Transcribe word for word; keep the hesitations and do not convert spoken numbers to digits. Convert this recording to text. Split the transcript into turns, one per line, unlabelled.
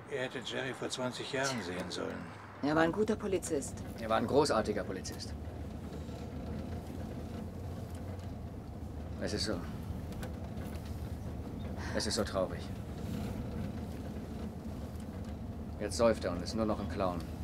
Er hätte Jerry vor zwanzig Jahren sehen sollen.
Er war ein guter Polizist.
Er war ein großartiger Polizist. Es ist so... Es ist so traurig. Jetzt säuft er und ist nur noch im Clown.